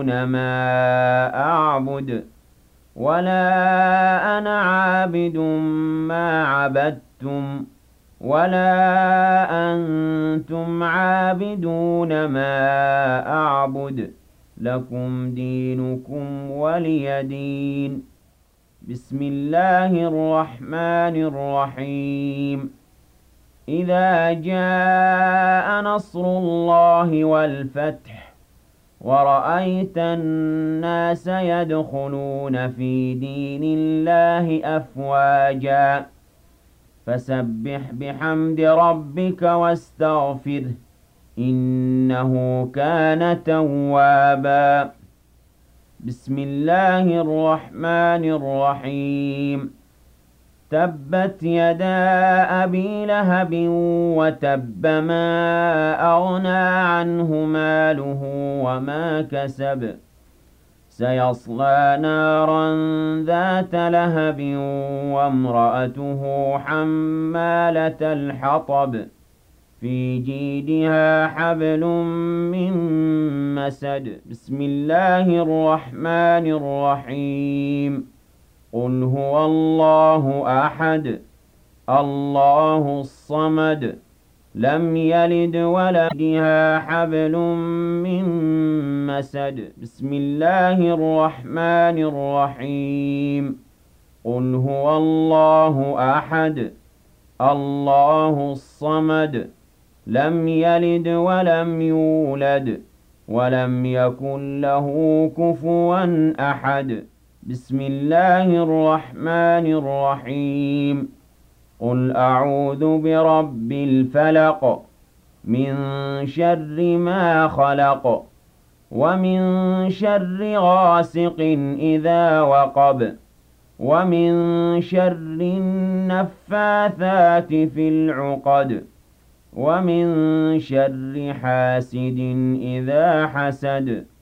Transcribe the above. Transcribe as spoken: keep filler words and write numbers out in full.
ما أعبد ولا أنا عابد ما عبدتم ولا أنتم عابدون ما أعبد لكم دينكم ولي دين. بسم الله الرحمن الرحيم. إذا جاء نصر الله والفتح ورأيت الناس يدخلون في دين الله أفواجا فسبح بحمد ربك واستغفره إنه كان توابا. بسم الله الرحمن الرحيم. تبت يدا أبي لهب وتب ما أغنى عنه ماله وما كسب سيصلى نارا ذات لهب وامرأته حمالة الحطب في جيدها حبل من مسد. بسم الله الرحمن الرحيم. قل هو الله أحد الله الصمد لم يلد ولم يولد حبل من مسد. بسم الله الرحمن الرحيم. قل هو الله أحد الله الصمد لم يلد ولم يولد ولم يكن له كفوا أحد. بسم الله الرحمن الرحيم. قل أعوذ برب الفلق من شر ما خلق ومن شر غاسق إذا وقب ومن شر النفاثات في العقد ومن شر حاسد إذا حسد.